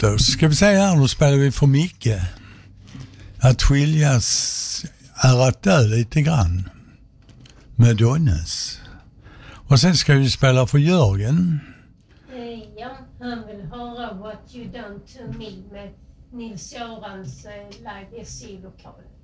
Då ska vi säga här, då spelar vi för Micke. Att skiljas är att dö lite grann. Med Donnes. Och sen ska vi spela för Jörgen. Ja, han vill höra What You Done To Me med Nils Görans Live SC-lokal.